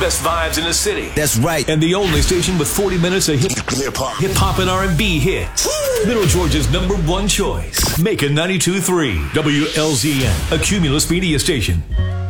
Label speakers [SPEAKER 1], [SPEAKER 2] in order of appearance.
[SPEAKER 1] best vibes in the city.
[SPEAKER 2] That's right.
[SPEAKER 1] And the only station with 40 minutes of hip-hop and R&B hits. Middle Georgia's #1 choice. Macon 92.3 WLZN, a Cumulus media station.